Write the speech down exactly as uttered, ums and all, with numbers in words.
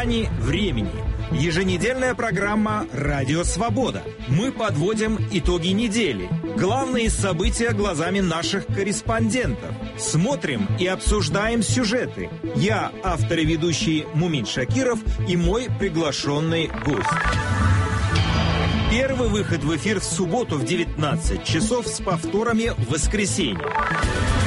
грани времени. Еженедельная программа «Радио Свобода». Мы подводим итоги недели. Главные события глазами наших корреспондентов. Смотрим и обсуждаем сюжеты. Я, автор и ведущий Мумин Шакиров, и мой приглашенный гость. Первый выход в эфир в субботу в девятнадцать часов с повторами в воскресенье.